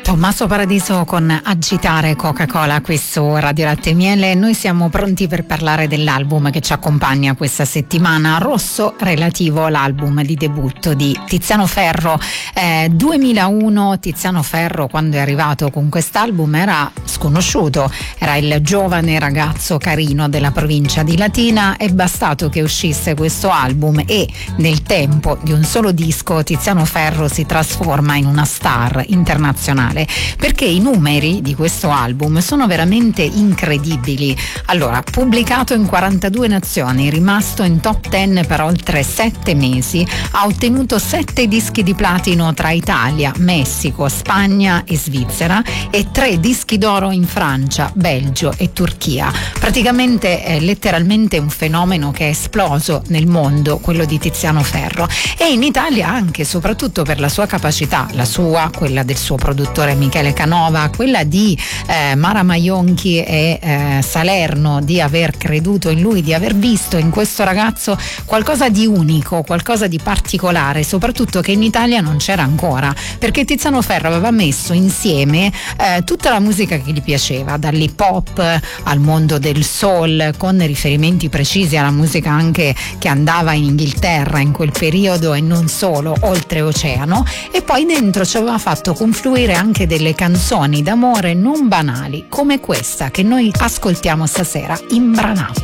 Tommaso Paradiso con Agitare Coca-Cola qui su Radio Latte e Miele. Noi siamo pronti per parlare dell'album che ci accompagna questa settimana, Rosso, relativo all'album di debutto di Tiziano Ferro. 2001, Tiziano Ferro, quando è arrivato con quest'album, era sconosciuto, era il giovane ragazzo carino della provincia di Latina. È bastato che uscisse questo album e nel tempo di un solo disco Tiziano Ferro si trasforma in una star internazionale, perché i numeri di questo album sono veramente incredibili. Allora, pubblicato in 42 nazioni, rimasto in top 10 per oltre 7 mesi, ha ottenuto 7 dischi di platino tra Italia, Messico, Spagna e Svizzera e 3 dischi d'oro in Francia, Belgio e Turchia. Praticamente è letteralmente un fenomeno che è esploso nel mondo, quello di Tiziano Ferro, e in Italia anche, soprattutto per la sua capacità, la sua, quella del suo produttore Michele Canova, quella di Mara Maionchi e Salerno, di aver creduto in lui, di aver visto in questo ragazzo qualcosa di unico, qualcosa di particolare, soprattutto che in Italia non c'era ancora, perché Tiziano Ferro aveva messo insieme tutta la musica che gli piaceva, dall'hip hop al mondo del soul, con riferimenti precisi alla musica anche che andava in Inghilterra in quel periodo e non solo, oltreoceano, e poi dentro ci aveva fatto confluire anche delle canzoni d'amore non banali come questa che noi ascoltiamo stasera, Imbranato.